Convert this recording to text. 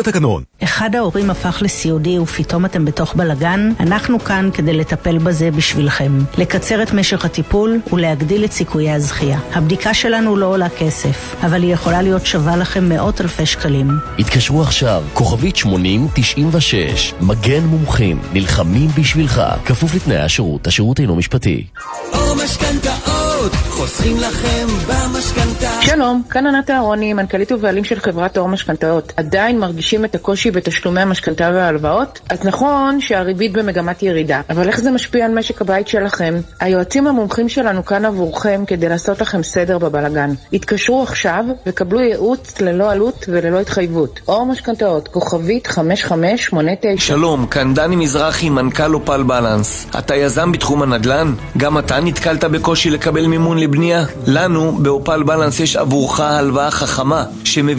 בתקנון. אחד ההורים הפך לסיעודי ופתאום אתם בתוך בלגן, אנחנו כאן כדי לטפל בזה בשבילכם. לקצר את משך הטיפול ולהגדיל את סיכויי הזכייה. הבדיקה שלנו לא עולה כסף, אבל היא יכולה להיות שווה לכם מאות אלפי שקלים. התקשרו עכשיו, כוכבית 8096. מגן מומחים, נלחמים בשבילך. כפוף לתנאי השירות, השירות אינו משפטי. או משכנתאות, חוסכים לכם במשכנתה. שלום, כאן ענת אהרוני, מנכ"לית ובעלים של חברת אור משכנתאות. עדיין מרגישים את הקושי בתשלומי המשכנתה וההלוואות? אז נכון שהריבית במגמת ירידה, אבל איך זה משפיע על משק הבית שלכם? היועצים המומחים שלנו כאן עבורכם כדי לעשות לכם סדר בבלגן. התקשרו עכשיו וקבלו ייעוץ ללא עלות וללא התחייבות. אור משכנתאות, כוכבית 5589. שלום, כאן דני מזרחי, מנכ"ל אופל בלנס. אתה יזם בתחום הנדל"ן? גם אתה נתקלת בקושי לקבל מימון לבנייה? לנו באופל בלנס יש עבורך הלוואה חכמה שמביאה